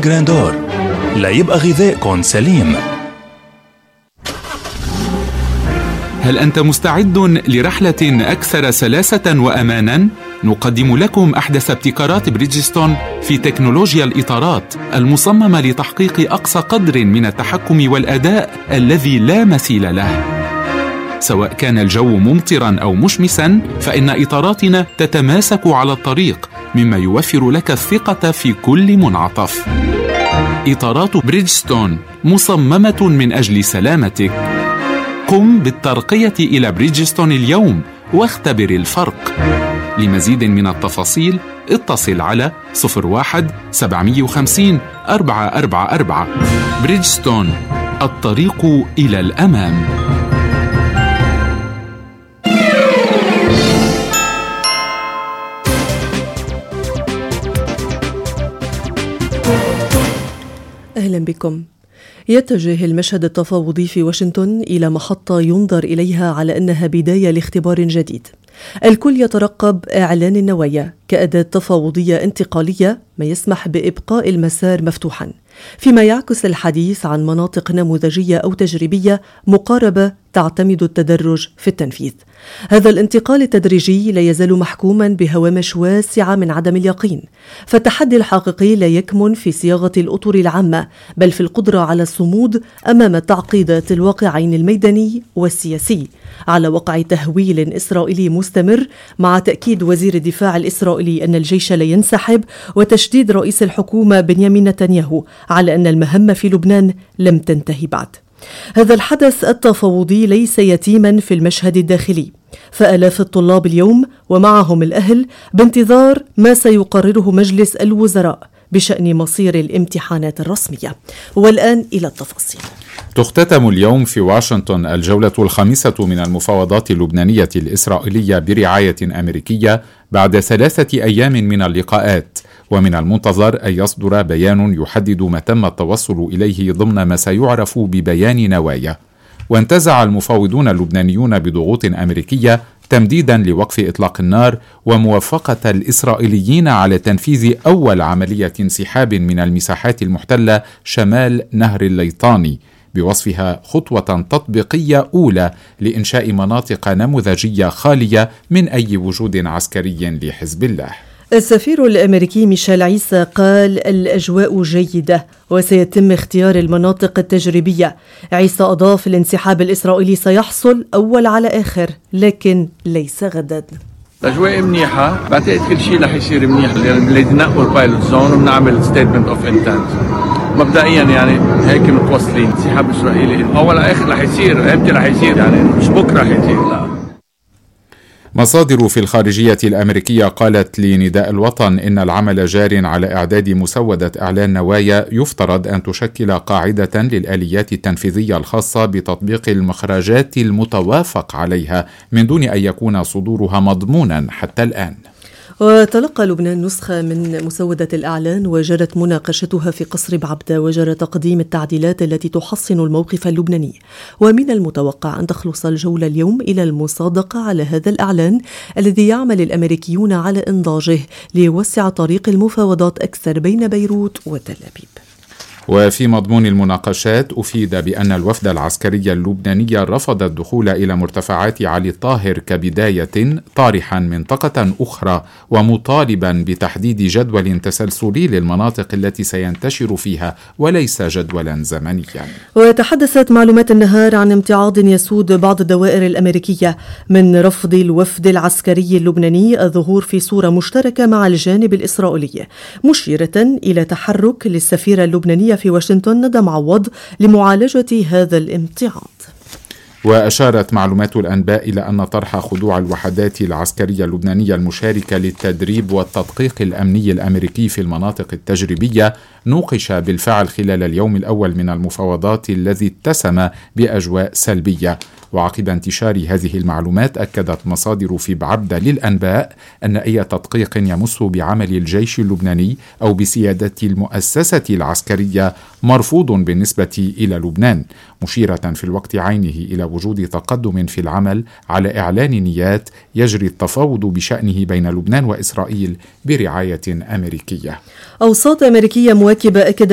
جراندور ليبقى غذائكم سليم. هل أنت مستعد لرحلة أكثر سلاسة وأمانا؟ نقدم لكم أحدث ابتكارات بريدجستون في تكنولوجيا الإطارات المصممة لتحقيق أقصى قدر من التحكم والأداء الذي لا مثيل له. سواء كان الجو ممطرا أو مشمسا، فإن إطاراتنا تتماسك على الطريق، مما يوفر لك الثقة في كل منعطف. إطارات بريدجستون مصممة من أجل سلامتك. قم بالترقية إلى بريدجستون اليوم واختبر الفرق. لمزيد من التفاصيل اتصل على 01-750-444. بريدجستون، الطريق إلى الأمام. أهلا بكم. يتجه المشهد التفاوضي في واشنطن إلى محطة ينظر إليها على أنها بداية لاختبار جديد. الكل يترقب إعلان النوايا كأداة تفاوضية انتقالية، ما يسمح بإبقاء المسار مفتوحا، فيما يعكس الحديث عن مناطق نموذجية أو تجريبية مقاربة تعتمد التدرج في التنفيذ. هذا الانتقال التدريجي لا يزال محكوما بهوامش واسعة من عدم اليقين، فالتحدي الحقيقي لا يكمن في صياغة الأطر العامة، بل في القدرة على الصمود أمام التعقيدات الواقعين الميداني والسياسي، على وقع تهويل إسرائيلي مستمر، مع تأكيد وزير الدفاع الإسرائيلي أن الجيش لا ينسحب، وتشديد رئيس الحكومة بنيامين نتنياهو على أن المهمة في لبنان لم تنتهي بعد. هذا الحدث التفاوضي ليس يتيما في المشهد الداخلي، فآلاف الطلاب اليوم ومعهم الأهل بانتظار ما سيقرره مجلس الوزراء بشأن مصير الامتحانات الرسمية. والآن إلى التفاصيل. تختتم اليوم في واشنطن الجولة الخامسة من المفاوضات اللبنانية الإسرائيلية برعاية أمريكية بعد 3 أيام من اللقاءات، ومن المنتظر أن يصدر بيان يحدد ما تم التوصل إليه ضمن ما سيعرف ببيان نوايا. وانتزع المفاوضون اللبنانيون بضغوط أمريكية تمديدا لوقف إطلاق النار، وموافقة الإسرائيليين على تنفيذ أول عملية انسحاب من المساحات المحتلة شمال نهر الليطاني، بوصفها خطوة تطبيقية أولى لإنشاء مناطق نموذجية خالية من أي وجود عسكري لحزب الله. السفير الأمريكي ميشيل عيسى قال الأجواء جيدة وسيتم اختيار المناطق التجريبية. عيسى أضاف الانسحاب الإسرائيلي سيحصل أول على آخر، لكن ليس غدا. الأجواء منيحة، بعتقد كل شيء رح يصير منيح، بدنا ننقل بايلوت زون ونعمل ستيتمنت اوف انتنت. مبدئيا يعني هيك متوصلين. انسحاب إسرائيلي أول على آخر رح يصير، امتى رح يصير؟ يعني مش بكرة رح يصير، لا. مصادر في الخارجية الأمريكية قالت لنداء الوطن إن العمل جار على إعداد مسودة إعلان نوايا يفترض أن تشكل قاعدة للآليات التنفيذية الخاصة بتطبيق المخرجات المتوافق عليها، من دون أن يكون صدورها مضمونا حتى الآن. وتلقى لبنان نسخة من مسودة الإعلان وجرت مناقشتها في قصر بعبدة، وجرى تقديم التعديلات التي تحصن الموقف اللبناني. ومن المتوقع أن تخلص الجولة اليوم إلى المصادقة على هذا الإعلان الذي يعمل الأمريكيون على إنضاجه ليوسع طريق المفاوضات أكثر بين بيروت وتل أبيب. وفي مضمون المناقشات أفيد بأن الوفد العسكري اللبناني رفض الدخول إلى مرتفعات علي الطاهر كبداية، طارحا منطقة أخرى ومطالبا بتحديد جدول تسلسلي للمناطق التي سينتشر فيها وليس جدولا زمنيا. وتحدثت معلومات النهار عن امتعاض يسود بعض الدوائر الأمريكية من رفض الوفد العسكري اللبناني الظهور في صورة مشتركة مع الجانب الإسرائيلي، مشيرة إلى تحرك للسفيرة اللبنانية في واشنطن ندى معوض لمعالجة هذا الامتعاض. وأشارت معلومات الأنباء إلى أن طرح خضوع الوحدات العسكرية اللبنانية المشاركة للتدريب والتدقيق الأمني الأمريكي في المناطق التجريبية نوقش بالفعل خلال اليوم الأول من المفاوضات الذي اتسم بأجواء سلبية. وعقب انتشار هذه المعلومات أكدت مصادر في بعبدة للأنباء أن أي تدقيق يمس بعمل الجيش اللبناني أو بسيادة المؤسسة العسكرية مرفوض بالنسبة إلى لبنان، مشيرة في الوقت عينه إلى وجود تقدم في العمل على إعلان نيات يجري التفاوض بشأنه بين لبنان وإسرائيل برعاية أمريكية. أوساط أمريكية مواكبة أكدت